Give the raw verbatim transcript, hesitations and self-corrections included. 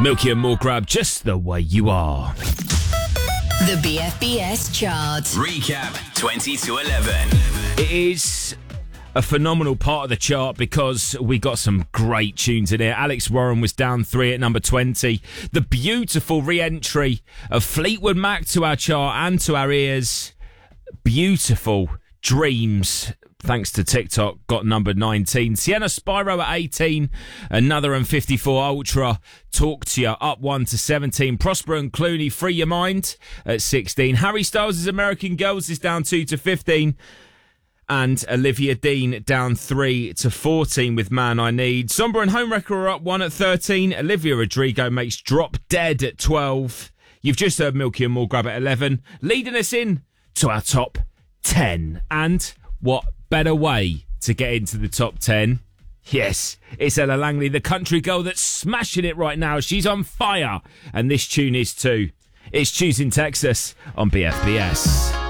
Milky and More Grab, just the way you are. The B F B S chart. Recap twenty to eleven. It is a phenomenal part of the chart because we got some great tunes in here. Alex Warren was down three at number twenty. The beautiful re-entry of Fleetwood Mac to our chart and to our ears. Beautiful Dreams, thanks to TikTok, got number nineteen. Sienna Spyro at eighteen. Another and fifty-four Ultra, Talk to You, up one to seventeen. Prosper and Clooney, Free Your Mind at sixteen. Harry Styles' American Girls is down two to fifteen. And Olivia Dean down three to fourteen with Man I Need. Sombra and Homewrecker are up one at thirteen. Olivia Rodrigo makes Drop Dead at twelve. You've just heard Milky and More Grab at eleven. Leading us in to our top ten. And what better way to get into the top ten? Yes, it's Ella Langley, the country girl that's smashing it right now. She's on fire. And this tune is too. It's Choosing Texas on B F B S.